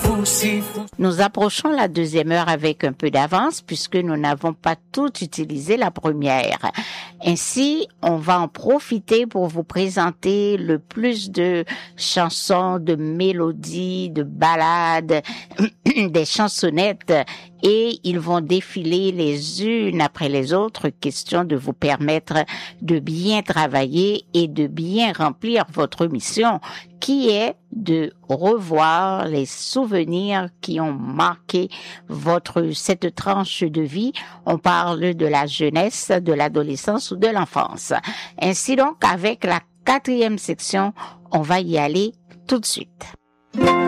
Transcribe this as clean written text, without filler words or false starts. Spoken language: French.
Nous approchons la deuxième heure avec un peu d'avance puisque nous n'avons pas tout utilisé la première. Ainsi, on va en profiter pour vous présenter le plus de chansons, de mélodies, de ballades, des chansonnettes et ils vont défiler les unes après les autres, question de vous permettre de bien travailler et de bien remplir votre mission qui est de revoir les souvenirs qui ont marqué cette tranche de vie. On parle de la jeunesse, de l'adolescence ou de l'enfance. Ainsi donc, avec la 4e section, on va y aller tout de suite.